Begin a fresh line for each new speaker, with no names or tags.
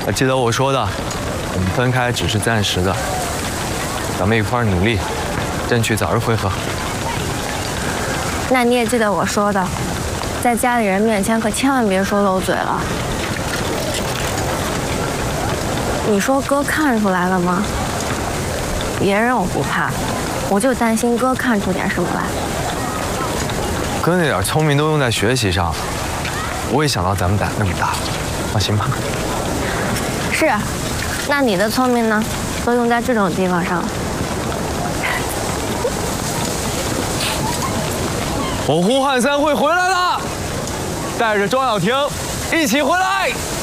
记得我说的，我们分开只是暂时的，咱们一块儿努力，争取早日会合。
那你也记得我说的，在家里人面前可千万别说漏嘴了。你说哥看出来了吗？别人我不怕，我就担心哥看出点什么来。
哥那点聪明都用在学习上，我也想到咱们胆那么大，放心吧。
是，那你的聪明呢？都用在这种地方上了。
我呼唤三会回来了，带着庄小婷一起回来。